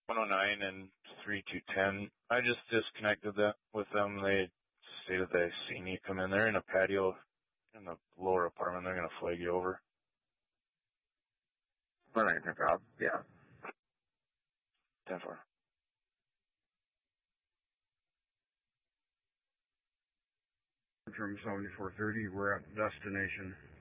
109 and 3210. I just disconnected that with them. They stated they seen you come in there in a patio in the lower apartment. They're going to flag you over. All right, no problem. Yeah. 10-4. From 7430, we're at the destination.